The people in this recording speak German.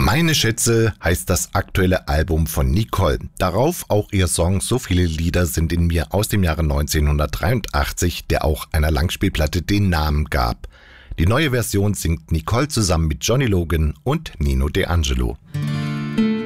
Meine Schätze heißt das aktuelle Album von Nicole. Darauf auch ihr Song So viele Lieder sind in mir aus dem Jahre 1983, der auch einer Langspielplatte den Namen gab. Die neue Version singt Nicole zusammen mit Johnny Logan und Nino D'Angelo.